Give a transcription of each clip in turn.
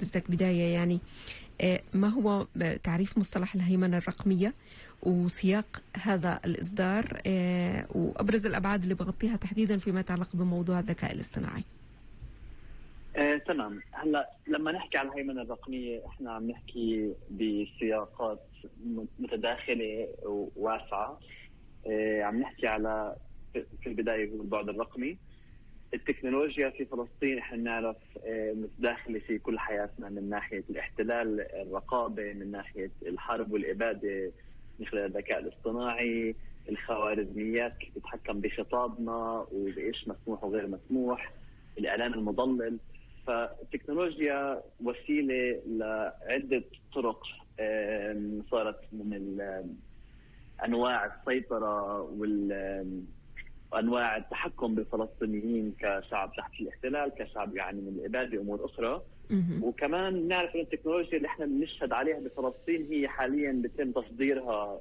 حضرتك بداية يعني ما هو تعريف مصطلح الهيمنة الرقمية وسياق هذا الإصدار وأبرز الأبعاد اللي بغطيها تحديدا فيما يتعلق بموضوع الذكاء الاصطناعي؟ تمام. هلا لما نحكي عن الهيمنة الرقمية احنا عم نحكي بسياقات متداخلة وواسعة. عم نحكي على في البداية هو البعد الرقمي. التكنولوجيا في فلسطين احنا نعرف متداخلة في كل حياتنا، من ناحية الاحتلال، الرقابة، من ناحية الحرب والإبادة من خلال الذكاء الاصطناعي، الخوارزميات كيف تتحكم بخطابنا وبإيش مسموح وغير مسموح، الإعلام المضلل. فالتكنولوجيا وسيلة لعدة طرق صارت من أنواع السيطرة وأنواع التحكم بالفلسطينيين كشعب تحت الاحتلال، كشعب يعني من الإبادة، أمور أخرى. وكمان نعرف أن التكنولوجيا اللي احنا بنشهد عليها بفلسطين هي حاليا بيتم تصديرها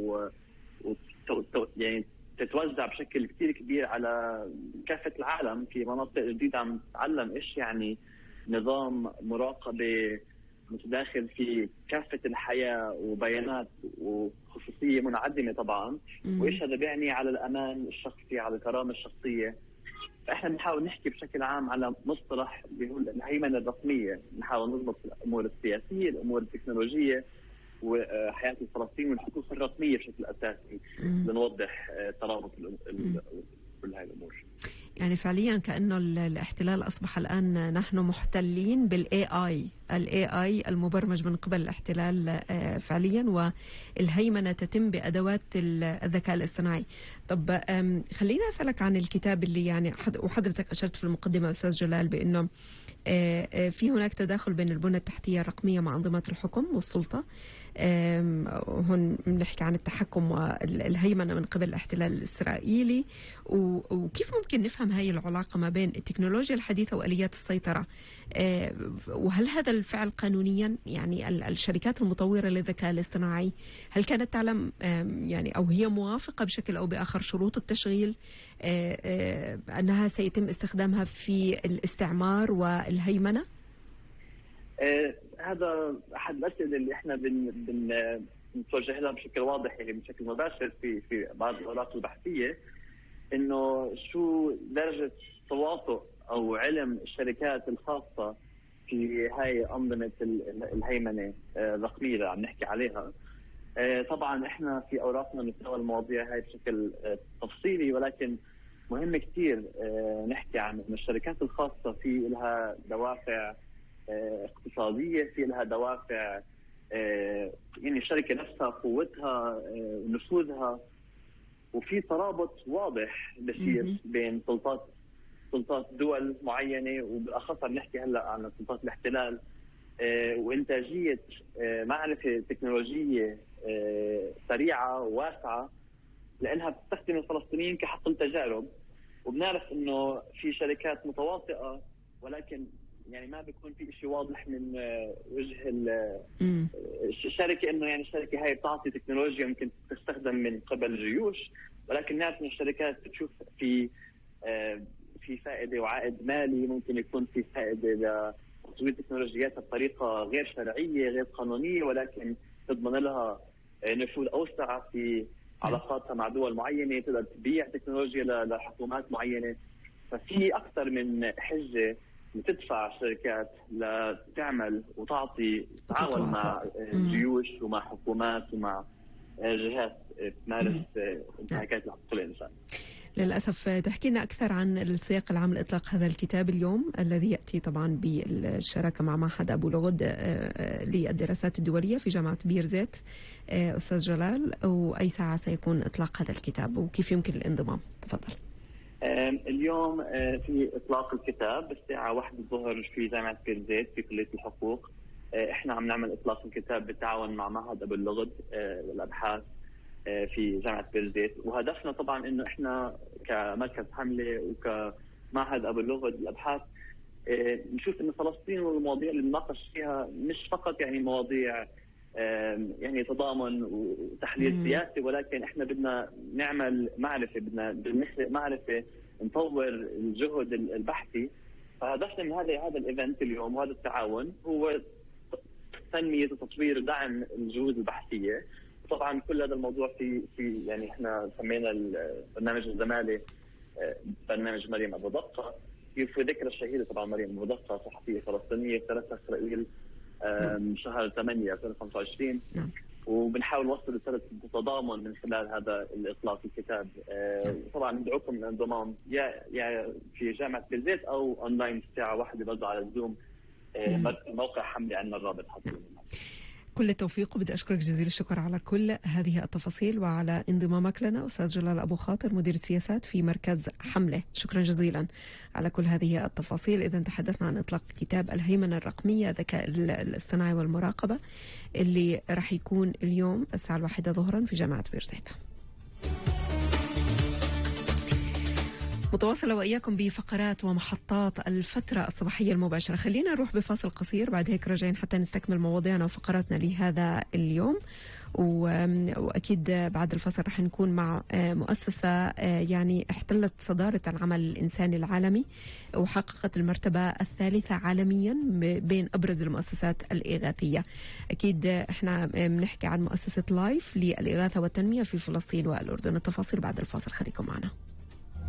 يعني تتوزع بشكل كتير كبير على كافة العالم في مناطق جديدة. عم نتعلم إيش يعني نظام مراقبة متداخل في كافة الحياة وبيانات وخصوصية منعدمة طبعا، وإيش هذا بيعني على الأمان الشخصي، على الكرامة الشخصية. فإحنا بنحاول نحكي بشكل عام على مصطلح بيقول الهيمنة الرقمية، نحاول نضبط الأمور السياسية، الأمور التكنولوجية، وحياة الفلسطينيين والحقوق الرقمية بشكل أساسي لنوضح ترابط كل هاي الأمور. يعني فعليا كأنه الاحتلال أصبح الآن نحن محتلين الاي المبرمج من قبل الاحتلال فعليا، والهيمنة تتم بأدوات الذكاء الاصطناعي. طب خلينا أسألك عن الكتاب اللي يعني وحضرتك أشرت في المقدمة أستاذ جلال بأنه في هناك تداخل بين البنى التحتية الرقمية مع أنظمة الحكم والسلطة. هون بنحكي عن التحكم والهيمنة من قبل الاحتلال الإسرائيلي، وكيف ممكن نفهم هاي العلاقة ما بين التكنولوجيا الحديثة وآليات السيطرة، وهل هذا الفعل قانونيا؟ يعني الشركات المطورة للذكاء الاصطناعي هل كانت تعلم يعني أو هي موافقة بشكل أو بآخر شروط التشغيل أنها سيتم استخدامها في الاستعمار والهيمنة؟ هذا أحد الأسئلة اللي إحنا بنتوجه لها بشكل واضح، يعني بشكل مباشر في بعض الأوراق البحثية، إنه شو درجة تواطؤ أو علم الشركات الخاصة في هاي أنظمة الهيمنة الرقمية اللي عم نحكي عليها. طبعا إحنا في أوراقنا نتناول المواضيع هاي بشكل تفصيلي، ولكن مهم كتير نحكي عن إن الشركات الخاصة في لها دوافع اقتصادية، في لها دوافع يعني الشركة نفسها قوتها ونفوذها، وفي ترابط واضح بصير بين سلطات دول معينة، وبالأخص عم نحكي هلأ عن سلطات الاحتلال، وإنتاجية معرفة تكنولوجية سريعة وواسعة، لأنها بتستخدم الفلسطينيين كحقل تجارب. وبنعرف إنه في شركات متواطئة، ولكن يعني ما بيكون في شيء واضح من وجه الشركة إنه يعني الشركة هاي بتعطي تكنولوجيا ممكن تستخدم من قبل الجيوش، ولكن نعرف إن الشركات بتشوف في فائدة وعائد مالي، ممكن يكون في فائدة لتطوير تكنولوجيات بطريقة غير شرعية غير قانونية، ولكن تضمن لها نفوذ أوسع في علاقاتها مع دول معينة، تقدر تبيع تكنولوجيا لحكومات معينة. ففي أكثر من حجة بتدفع الشركات لتعمل وتعطي تعاون مع جيوش ومع حكومات ومع جهات تمارس انتهاكات لحقوق الإنسان. للأسف تحكي لنا أكثر عن السياق العام لإطلاق هذا الكتاب اليوم الذي يأتي طبعا بالشراكة مع معهد أبو لغد للدراسات الدولية في جامعة بيرزيت. أستاذ جلال، وأي ساعة سيكون إطلاق هذا الكتاب وكيف يمكن الانضمام؟ تفضل. اليوم في إطلاق الكتاب الساعة 1 الظهر في جامعة بيرزيت في كلية الحقوق. إحنا عم نعمل إطلاق الكتاب بالتعاون مع معهد أبو اللغد للأبحاث في جامعة بيرزيت. وهدفنا طبعا إنه إحنا كمركز حملة وكمعهد أبو اللغد للأبحاث نشوف إن فلسطين والمواضيع اللي بنناقش فيها مش فقط يعني مواضيع يعني تضامن وتحليل سياسي، ولكن احنا بدنا نعمل معرفة، بدنا نخلق معرفة، نطور الجهد البحثي فهدفنا من هذا الايفنت اليوم وهذا التعاون هو تنميه وتطوير ودعم الجهود البحثيه. طبعا كل هذا الموضوع في يعني احنا سمينا البرنامج الزمالة برنامج مريم ابو دقه في ذكرى الشهيده طبعا مريم ابو دقه صحفيه فلسطينيه اغتالتها اسرائيل شهر 8 2025. وبنحاول نوصل رساله التضامن من خلال هذا الاطلاق الكتاب. طبعا ندعوكم للانضمام يا في جامعه بلزيت او اونلاين الساعه 1 برضه على الزوم. موقع حملي عندنا الرابط حاطين. كل التوفيق، وبدي أشكرك جزيل الشكر على كل هذه التفاصيل وعلى انضمامك لنا أستاذ جلال أبو خاطر مدير السياسات في مركز حملة. شكرا جزيلا على كل هذه التفاصيل. إذا تحدثنا عن إطلاق كتاب الهيمنة الرقمية الذكاء الاصطناعي والمراقبة اللي راح يكون اليوم الساعة 1 ظهرا في جامعة بيرزيت. متواصلة وإياكم بفقرات ومحطات الفترة الصباحية المباشرة. خلينا نروح بفاصل قصير، بعد هيك راجعين حتى نستكمل مواضيعنا وفقراتنا لهذا اليوم. وأكيد بعد الفصل رح نكون مع مؤسسة يعني احتلت صدارة العمل الإنساني العالمي وحققت المرتبة الثالثة عالميا بين أبرز المؤسسات الإغاثية. أكيد احنا بنحكي عن مؤسسة لايف للإغاثة والتنمية في فلسطين والأردن. التفاصيل بعد الفاصل، خليكم معنا.